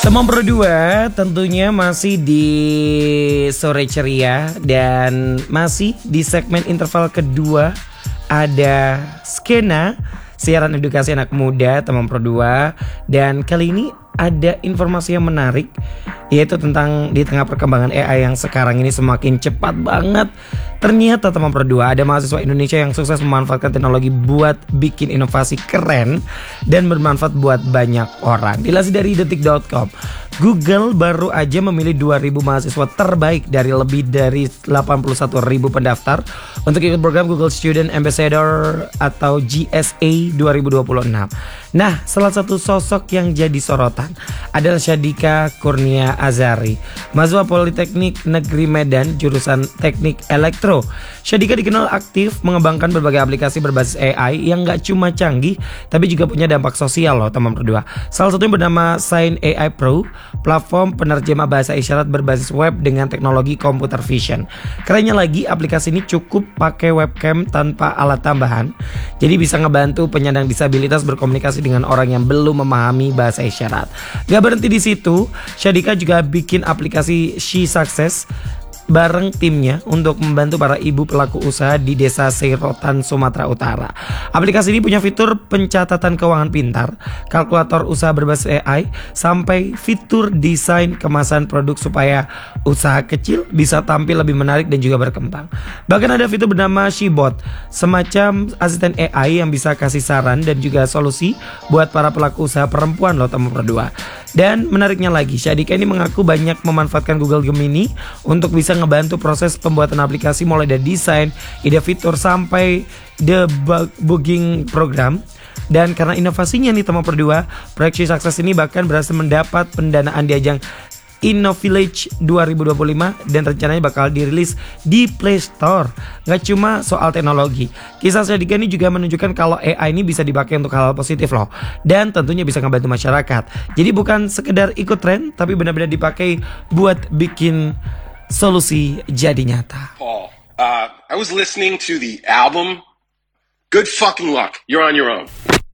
Teman Pro 2 tentunya masih di sore ceria dan masih di segmen interval kedua ada skena siaran edukasi anak muda Teman Pro 2. Dan kali ini ada informasi yang menarik, yaitu tentang di tengah perkembangan AI yang sekarang ini semakin cepat banget. Ternyata Teman Pro 2 ada mahasiswa Indonesia yang sukses memanfaatkan teknologi buat bikin inovasi keren dan bermanfaat buat banyak orang. Dilansir dari detik.com, Google baru aja memilih 2.000 mahasiswa terbaik dari lebih dari 81.000 pendaftar untuk ikut program Google Student Ambassador atau GSA 2026. Nah, salah satu sosok yang jadi sorotan adalah Syadika Kurnia Azari, mahasiswa Politeknik Negeri Medan jurusan Teknik Elektro. Syadika dikenal aktif mengembangkan berbagai aplikasi berbasis AI yang gak cuma canggih tapi juga punya dampak sosial loh Teman Pro 2. Salah satunya bernama Sign AI Pro, platform penerjemah bahasa isyarat berbasis web dengan teknologi computer vision. Kerennya lagi, aplikasi ini cukup pakai webcam tanpa alat tambahan, jadi bisa ngebantu penyandang disabilitas berkomunikasi dengan orang yang belum memahami bahasa isyarat. Gak berhenti di situ, Syadika juga bikin aplikasi She Success bareng timnya untuk membantu para ibu pelaku usaha di desa Serotan, Sumatera Utara. Aplikasi ini punya fitur pencatatan keuangan pintar, kalkulator usaha berbasis AI, sampai fitur desain kemasan produk supaya usaha kecil bisa tampil lebih menarik dan juga berkembang. Bahkan ada fitur bernama Shebot, semacam asisten AI yang bisa kasih saran dan juga solusi buat para pelaku usaha perempuan loh Teman Pro 2. Dan menariknya lagi, Syadika ini mengaku banyak memanfaatkan Google Gemini untuk bisa ngebantu proses pembuatan aplikasi mulai dari desain, ide fitur sampai debugging program. Dan karena inovasinya nih Teman Pro 2, proyek She Success ini bahkan berhasil mendapat pendanaan di ajang InnoVillage 2025 dan rencananya bakal dirilis di Play Store. Gak cuma soal teknologi, kisah Syadika ini juga menunjukkan kalau AI ini bisa dipakai untuk hal-hal positif loh, dan tentunya bisa ngebantu masyarakat. Jadi bukan sekedar ikut tren, tapi benar-benar dipakai buat bikin solusi jadi nyata. Paul, I was listening to the album. Good fucking luck. You're on your own.